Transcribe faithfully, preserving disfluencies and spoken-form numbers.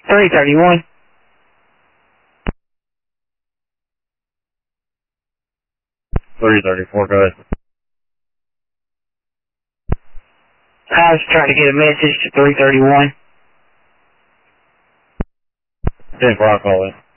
three thirty-one. three thirty-four, go ahead. I was trying to get a message to three thirty-one. ten four, I'll call in.